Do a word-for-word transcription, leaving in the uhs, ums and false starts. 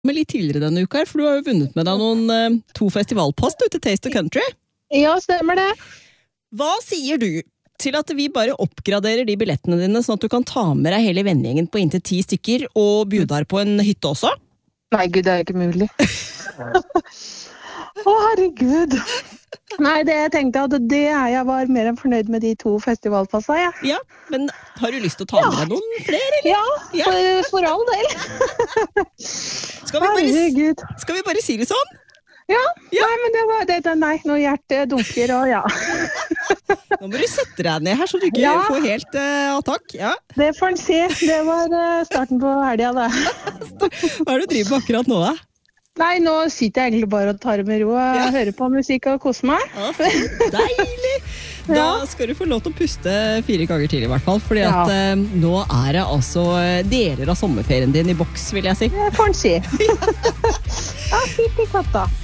med litt tidligere denne uka her, for du har jo vunnet med deg noen uh, to festivalpass du, til Taste of Country. Ja, stemmer det. Hva sier du til at vi bare oppgraderer de billettene dine, sånn at du kan ta med deg hele vennegjengen på inntil ti stykker, og bjuder på en hytte også? Nei, Gud, det er ikke mulig. Å, herregud. Nei, det jeg tenkte at det er jeg var mer enn fornøyd med de to festivalpassa, ja. Ja, men har du lyst til å ta med deg noen flere, eller? Ja, ja. For, for all del. Skal vi, bare, skal vi bare si det sånn? Ja, ja. Nei, men det var det, nei, når hjertet dunker, og ja. Nå må du sette deg ned her, så du ikke ja. får helt uh, attakk. Ja. Det får en se. Det var uh, starten på helga, da. Hva er det du driver med akkurat nå, da? Nei, nå sitter jeg egentlig bare og tar det med ro og ja. hører på musikk og koser meg. Ja, deilig! Da ja. skal du få lov til å puste fire ganger til i hvert fall, fordi at ja. uh, nå er det altså deler av sommerferien din i boks, vil jeg si. Det får en se. Ja, fint i katta.